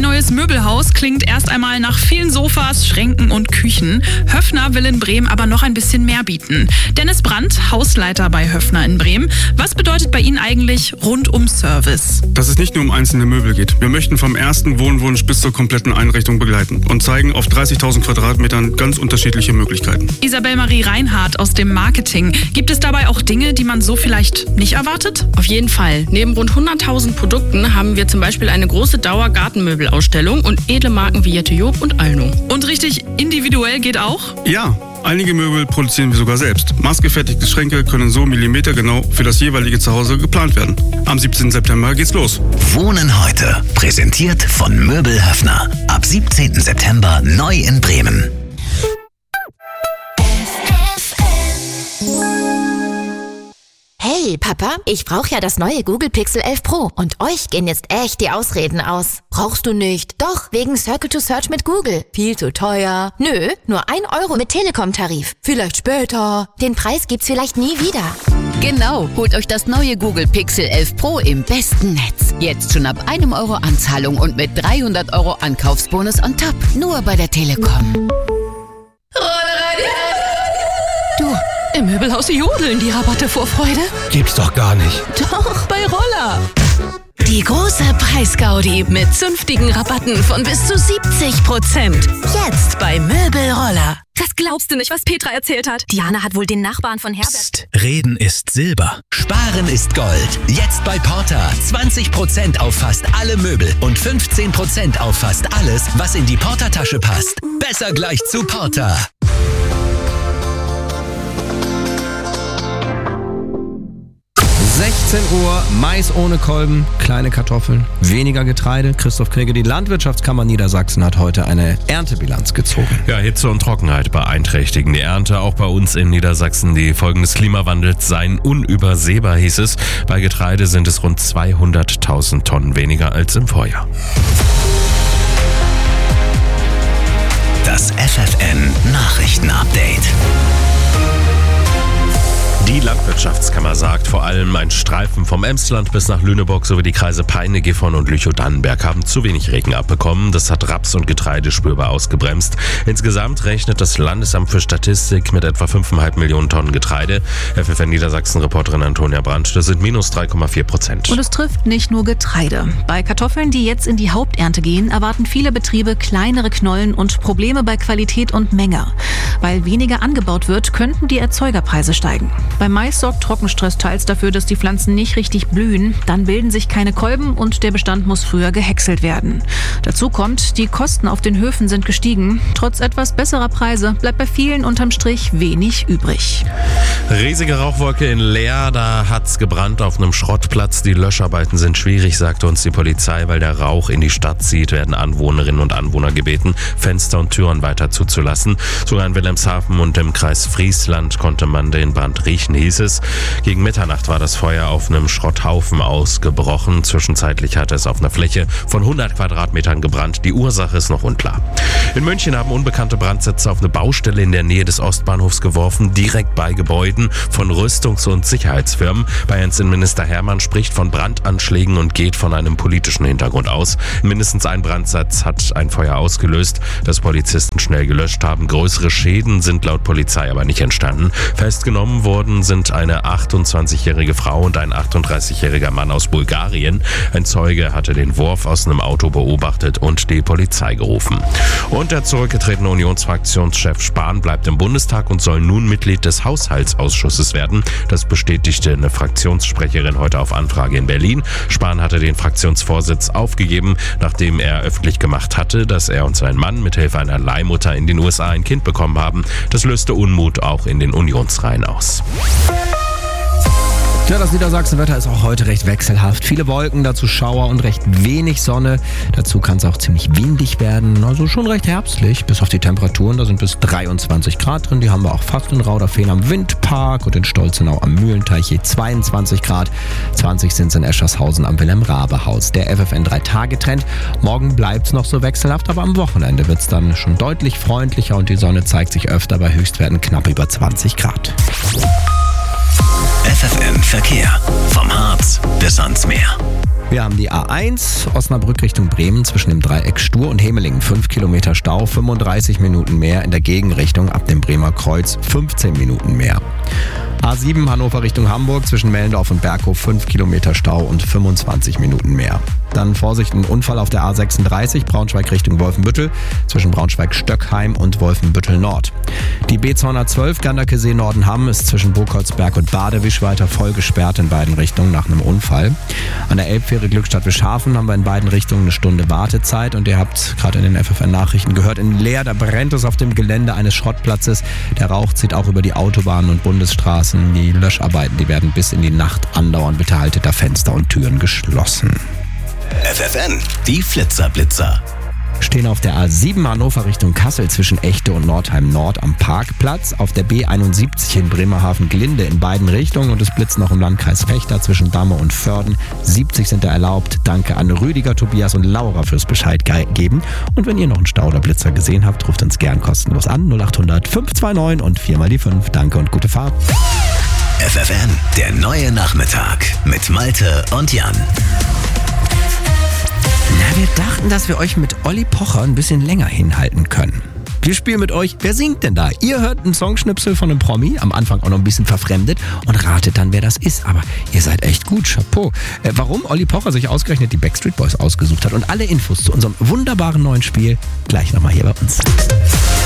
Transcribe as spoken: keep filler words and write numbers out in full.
neues Möbelhaus klingt erst einmal nach vielen Sofas, Schränken und Küchen. Höffner will in Bremen aber noch ein bisschen mehr bieten. Dennis Brandt, Hausleiter bei Höffner in Bremen. Was bedeutet bei Ihnen eigentlich Rundum-Service? Dass es nicht nur um einzelne Möbel geht. Wir möchten vom ersten Wohnwunsch bis zur kompletten Einrichtung begleiten und zeigen auf dreißigtausend Quadratmetern ganz unterschiedliche Möglichkeiten. Isabel Marie Reinhardt aus dem Marketing. Gibt es dabei auch Dinge, die man so vielleicht nicht erwartet? Auf jeden Fall. Neben rund hunderttausend Produkten haben wir zum Beispiel eine große Dauer-Gartenmöbelausstellung und edle Marken wie Jette Job und Alno. Und richtig individuell geht auch? Ja, einige Möbel produzieren wir sogar selbst. Maßgefertigte Schränke können so millimetergenau für das jeweilige Zuhause geplant werden. Am siebzehnten September geht's los. Wohnen heute. Präsentiert von Möbel Höffner. Ab siebzehnten September neu in Bremen. Hey Papa, ich brauche ja das neue Google Pixel elf Pro und euch gehen jetzt echt die Ausreden aus. Brauchst du nicht? Doch, wegen Circle to Search mit Google. Viel zu teuer. Nö, nur ein Euro mit Telekom-Tarif. Vielleicht später. Den Preis gibt's vielleicht nie wieder. Genau, holt euch das neue Google Pixel elf Pro im besten Netz. Jetzt schon ab einem Euro Anzahlung und mit dreihundert Euro Ankaufsbonus on top. Nur bei der Telekom. Du, im Möbelhaus jodeln die Rabatte vor Freude. Gibt's doch gar nicht. Doch, bei Roller. Die große Preisgaudi mit zünftigen Rabatten von bis zu siebzig Prozent. Jetzt bei Möbelroller. Das glaubst du nicht, was Petra erzählt hat. Diana hat wohl den Nachbarn von Herbert... Psst, Reden ist Silber. Sparen ist Gold. Jetzt bei Porta. zwanzig Prozent auf fast alle Möbel und fünfzehn Prozent auf fast alles, was in die Porta-Tasche passt. Besser gleich zu Porta. sechzehn Uhr, Mais ohne Kolben, kleine Kartoffeln, weniger Getreide. Christoph Knigge, die Landwirtschaftskammer Niedersachsen hat heute eine Erntebilanz gezogen. Ja, Hitze und Trockenheit beeinträchtigen die Ernte. Auch bei uns in Niedersachsen. Die Folgen des Klimawandels seien unübersehbar, hieß es. Bei Getreide sind es rund zweihunderttausend Tonnen weniger als im Vorjahr. Das F F N-Nachrichten-Update. Die Landwirtschaftskammer sagt, vor allem ein Streifen vom Emsland bis nach Lüneburg sowie die Kreise Peine, Gifhorn und Lüchow-Dannenberg haben zu wenig Regen abbekommen. Das hat Raps und Getreide spürbar ausgebremst. Insgesamt rechnet das Landesamt für Statistik mit etwa fünf Komma fünf Millionen Tonnen Getreide. F F N Niedersachsen-Reporterin Antonia Brandt, das sind minus drei Komma vier Prozent. Und es trifft nicht nur Getreide. Bei Kartoffeln, die jetzt in die Haupternte gehen, erwarten viele Betriebe kleinere Knollen und Probleme bei Qualität und Menge. Weil weniger angebaut wird, könnten die Erzeugerpreise steigen. Beim Mais sorgt Trockenstress teils dafür, dass die Pflanzen nicht richtig blühen. Dann bilden sich keine Kolben und der Bestand muss früher gehäckselt werden. Dazu kommt, die Kosten auf den Höfen sind gestiegen. Trotz etwas besserer Preise bleibt bei vielen unterm Strich wenig übrig. Riesige Rauchwolke in Leer, da hat's gebrannt auf einem Schrottplatz. Die Löscharbeiten sind schwierig, sagte uns die Polizei, weil der Rauch in die Stadt zieht, werden Anwohnerinnen und Anwohner gebeten, Fenster und Türen weiter zuzulassen. Sogar in Wilhelmshaven und im Kreis Friesland konnte man den Brand riechen, hieß es. Gegen Mitternacht war das Feuer auf einem Schrotthaufen ausgebrochen. Zwischenzeitlich hatte es auf einer Fläche von hundert Quadratmetern gebrannt. Die Ursache ist noch unklar. In München haben unbekannte Brandsätze auf eine Baustelle in der Nähe des Ostbahnhofs geworfen, direkt bei Gebäuden von Rüstungs- und Sicherheitsfirmen. Bayerns Innenminister Hermann spricht von Brandanschlägen und geht von einem politischen Hintergrund aus. Mindestens ein Brandsatz hat ein Feuer ausgelöst, das Polizisten schnell gelöscht haben. Größere Schäden sind laut Polizei aber nicht entstanden. Festgenommen worden sind eine achtundzwanzigjährige Frau und ein achtunddreißigjähriger Mann aus Bulgarien. Ein Zeuge hatte den Wurf aus einem Auto beobachtet und die Polizei gerufen. Und der zurückgetretene Unionsfraktionschef Spahn bleibt im Bundestag und soll nun Mitglied des Haushaltsausschusses werden. Das bestätigte eine Fraktionssprecherin heute auf Anfrage in Berlin. Spahn hatte den Fraktionsvorsitz aufgegeben, nachdem er öffentlich gemacht hatte, dass er und sein Mann mithilfe einer Leihmutter in den U S A ein Kind bekommen haben. Das löste Unmut auch in den Unionsreihen aus. Ja, das Niedersachsenwetter ist auch heute recht wechselhaft. Viele Wolken, dazu Schauer und recht wenig Sonne. Dazu kann es auch ziemlich windig werden, also schon recht herbstlich. Bis auf die Temperaturen, da sind bis dreiundzwanzig Grad drin. Die haben wir auch fast in Rauderfehn am Windpark und in Stolzenau am Mühlenteich je zweiundzwanzig Grad. zwanzig sind es in Eschershausen am Wilhelm-Raabe-Haus. Der F F N drei Tage Trend. Morgen bleibt es noch so wechselhaft, aber am Wochenende wird es dann schon deutlich freundlicher und die Sonne zeigt sich öfter bei Höchstwerten knapp über zwanzig Grad. F F N Verkehr. Vom Harz bis ans Meer. Wir haben die A eins, Osnabrück Richtung Bremen, zwischen dem Dreieck Stur und Hemelingen. fünf Kilometer Stau, fünfunddreißig Minuten mehr. In der Gegenrichtung ab dem Bremer Kreuz fünfzehn Minuten mehr. A sieben, Hannover Richtung Hamburg, zwischen Mellendorf und Berghof fünf Kilometer Stau und fünfundzwanzig Minuten mehr. Dann Vorsicht, ein Unfall auf der A sechsunddreißig, Braunschweig Richtung Wolfenbüttel, zwischen Braunschweig-Stöckheim und Wolfenbüttel Nord. Die B zweihundertzwölf, Ganderkesee Nordenham, ist zwischen Burgholzberg und Badewisch weiter voll gesperrt in beiden Richtungen nach einem Unfall. An der Elbfähre Glückstadt-Wischhafen haben wir in beiden Richtungen eine Stunde Wartezeit und ihr habt gerade in den F F N-Nachrichten gehört, in Leer, da brennt es auf dem Gelände eines Schrottplatzes. Der Rauch zieht auch über die Autobahnen und Bundesstraßen. Die Löscharbeiten, die werden bis in die Nacht andauern. Bitte haltet da Fenster und Türen geschlossen. F F N, die Flitzerblitzer. Stehen auf der A sieben Hannover Richtung Kassel zwischen Echte und Nordheim Nord am Parkplatz, auf der B einundsiebzig in Bremerhaven-Glinde in beiden Richtungen und es blitzt noch im Landkreis Vechta zwischen Damme und Vörden. siebzig sind da erlaubt. Danke an Rüdiger, Tobias und Laura fürs Bescheid geben. Und wenn ihr noch einen Stau oder Blitzer gesehen habt, ruft uns gern kostenlos an null acht hundert fünf zwei neun und vier mal die fünf. Danke und gute Fahrt. F F N, der neue Nachmittag mit Malte und Jan. Na, wir dachten, dass wir euch mit Olli Pocher ein bisschen länger hinhalten können. Wir spielen mit euch, wer singt denn da? Ihr hört einen Songschnipsel von einem Promi, am Anfang auch noch ein bisschen verfremdet und ratet dann, wer das ist. Aber ihr seid echt gut, Chapeau. Äh, warum Olli Pocher sich ausgerechnet die Backstreet Boys ausgesucht hat und alle Infos zu unserem wunderbaren neuen Spiel gleich nochmal hier bei uns.